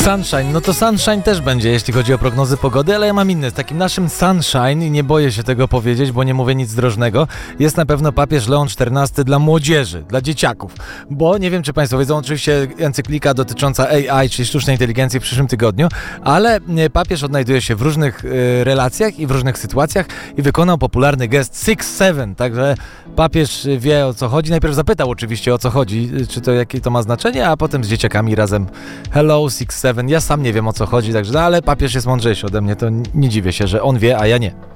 Sunshine, no to Sunshine też będzie, jeśli chodzi o prognozy pogody, ale ja mam inny. Takim naszym Sunshine, i nie boję się tego powiedzieć, bo nie mówię nic drożnego, jest na pewno papież Leon XIV dla młodzieży, dla dzieciaków. Bo nie wiem, czy Państwo wiedzą, oczywiście encyklika dotycząca AI, czyli sztucznej inteligencji w przyszłym tygodniu, ale papież odnajduje się w różnych relacjach i w różnych sytuacjach i wykonał popularny gest 6-7, także papież wie, o co chodzi. Najpierw zapytał oczywiście, o co chodzi, czy to jakie to ma znaczenie, a potem z dzieciakami razem hello 6-7. Ja sam nie wiem, o co chodzi, także, no, ale papież jest mądrzejszy ode mnie, to nie dziwię się, że on wie, a ja nie.